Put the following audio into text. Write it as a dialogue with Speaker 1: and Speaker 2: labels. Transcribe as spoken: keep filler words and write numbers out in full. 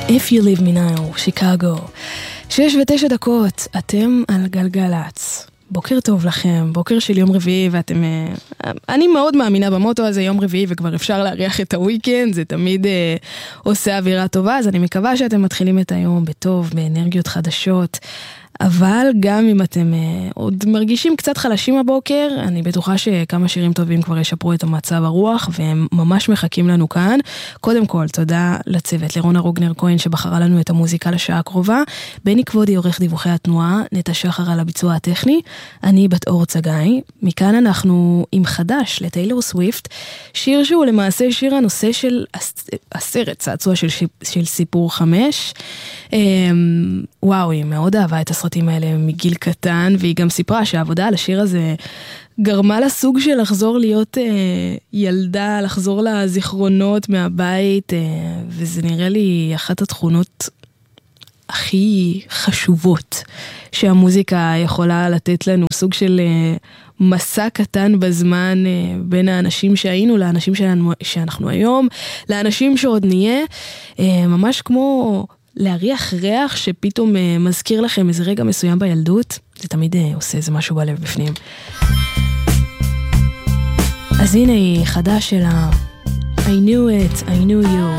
Speaker 1: If You Leave Me Now, שיקגו. שש ותשע דקות, אתם על גלגלץ. בוקר טוב לכם, בוקר של יום רביעי, ואתם... אני מאוד מאמינה במוטו הזה, יום רביעי, וכבר אפשר להריח את הוויקנד, זה תמיד אה, עושה אווירה טובה, אז אני מקווה שאתם מתחילים את היום בטוב, באנרגיות חדשות, אבל גם אם אתם אה, עוד מרגישים קצת חלשים הבוקר, אני בטוחה שכמה שירים טובים כבר ישפרו את המצב הרוח, והם ממש מחכים לנו כאן. קודם כל, תודה לצוות, לרונה רוגנר כהן שבחרה לנו את המוזיקה לשעה הקרובה, בני כבודי עורך דיווחי התנועה, נטע שחר על הביצוע הטכני, אני בת אור צגאי. מכאן אנחנו עם חדש לטיילור סוויפט, שיר שהוא למעשה שיר הנושא של הסרט, צעצוע של, של סיפור חמש. וואו, היא מאוד אהבה את הסרטים האלה מגיל קטן, והיא גם סיפרה שהעבודה על השיר הזה גרמה לה סוג של לחזור להיות אה, ילדה, לחזור לזיכרונות מהבית, אה, וזה נראה לי אחת התכונות הכי חשובות שהמוזיקה יכולה לתת לנו, סוג של אה, מסע קטן בזמן אה, בין האנשים שהיינו לאנשים שאנחנו, שאנחנו היום, לאנשים שעוד נהיה, אה, ממש כמו... להריח ריח שפתאום uh, מזכיר לכם איזה רגע מסוים בילדות, זה תמיד uh, עושה איזה משהו בלב בפנים. אז הנה היא חדש שלה, I knew it, I knew you.